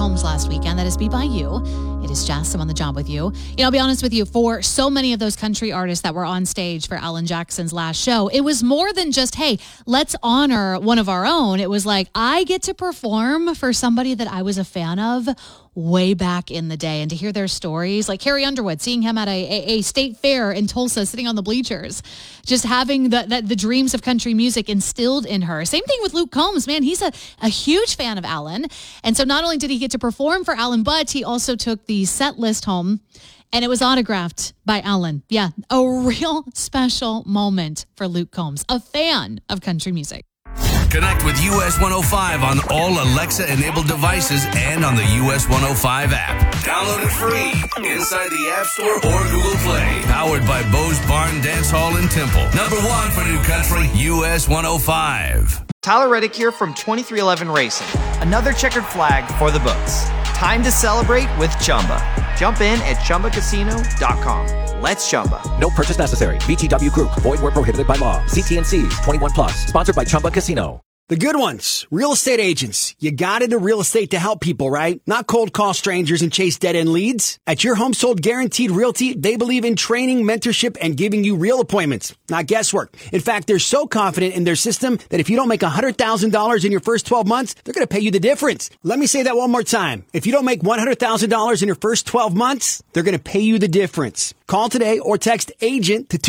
Combs last weekend. That is Be By You. It is Jess. I'm on the job with you. I'll be honest with you, for so many of those country artists that were on stage for Alan Jackson's last show, it was more than just, hey, let's honor one of our own. It was like, I get to perform for somebody that I was a fan of way back in the day, and to hear their stories, like Carrie Underwood, seeing him at a state fair in Tulsa, sitting on the bleachers, just having the dreams of country music instilled in her. Same thing with Luke Combs, man. He's a huge fan of Alan, and so not only did he get to perform for Alan, but he also took the set list home, and it was autographed by Alan. Yeah, a real special moment for Luke Combs, a fan of country music. Connect with US 105 on all Alexa-enabled devices and on the US 105 app. Download it free inside the App Store or Google Play. Powered by Bo's Barn Dance Hall in Temple. Number one for new country, US 105. Tyler Reddick here from 23XI Racing. Another checkered flag for the books. Time to celebrate with Chumba. Jump in at ChumbaCasino.com. Let's Chumba. No purchase necessary. VGW Group. Void where prohibited by law. CT&Cs. 21 plus. Sponsored by Chumba Casino. The good ones. Real estate agents. You got into real estate to help people, right? Not cold call strangers and chase dead-end leads. At Your Home Sold Guaranteed Realty, they believe in training, mentorship, and giving you real appointments, not guesswork. In fact, they're so confident in their system that if you don't make $100,000 in your first 12 months, they're going to pay you the difference. Let me say that one more time. If you don't make $100,000 in your first 12 months, they're going to pay you the difference. Call today or text AGENT to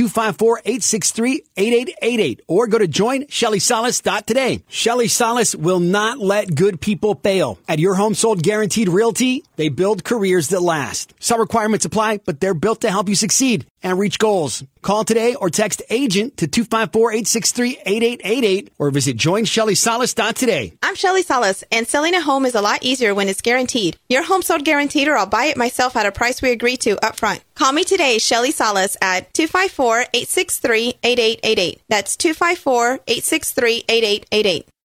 254-863-8888 or go to joinShellySalas.today. Shelly Salas will not let good people fail. At Your Home Sold Guaranteed Realty, they build careers that last. Some requirements apply, but they're built to help you succeed and reach goals. Call today or text AGENT to 254-863-8888 or visit joinShellySalas.today. I'm Shelly Salas, and selling a home is a lot easier when it's guaranteed. Your Home Sold Guaranteed, or I'll buy it myself at a price we agree to up front. Call me today, Shelly Salas, at 254-863-8888. That's 254-863-8888.